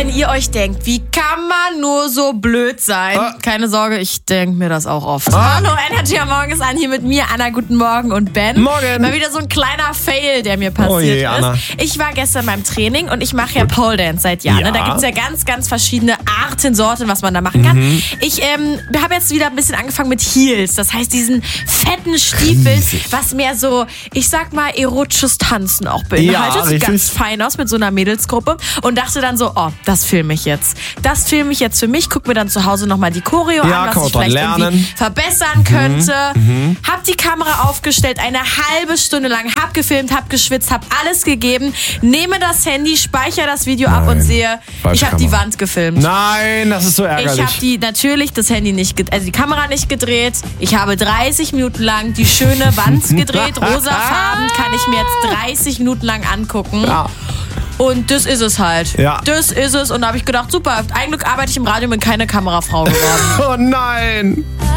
wenn ihr euch denkt, wie kann man nur so blöd sein? Keine Sorge, ich denke mir das auch oft. Hallo, Energy am Morgen ist an, hier mit mir, Anna, guten Morgen und Ben. Morgen. Mal wieder so ein kleiner Fail, der mir passiert Oh je, Anna. ist. Ich war gestern beim Training und ich mache ja Pole Dance seit Jahren. Ja. Da gibt es ja ganz, ganz verschiedene Arten, Sorten, was man da machen kann. Ich habe jetzt wieder ein bisschen angefangen mit Heels. Das heißt, diesen fetten Stiefel, was mehr so, ich sag mal, erotisches Tanzen auch beinhaltet. Ja, Sieht richtig. ganz fein aus mit so einer Mädelsgruppe. Und dachte dann so, das filme ich jetzt. Das filme ich jetzt für mich. Guck mir dann zu Hause nochmal die Choreo Ja, an, kann was ich man dran vielleicht irgendwie lernen. verbessern könnte. Hab die Kamera aufgestellt, eine halbe Stunde lang. Hab gefilmt, hab geschwitzt, hab alles gegeben. Nehme das Handy, speichere das Video ab und sehe, falsche ich habe die Kamera. Wand gefilmt. Nein, das ist so ärgerlich. Ich habe natürlich das Handy nicht, also die Kamera nicht gedreht. Ich habe 30 Minuten lang die schöne Wand gedreht, rosafarben, kann ich mir jetzt 30 Minuten lang angucken. Ja. Und das ist es halt. Ja. Das ist es. Und da habe ich gedacht, super, ein Glück arbeite ich im Radio, bin keine Kamerafrau geworden. Oh nein.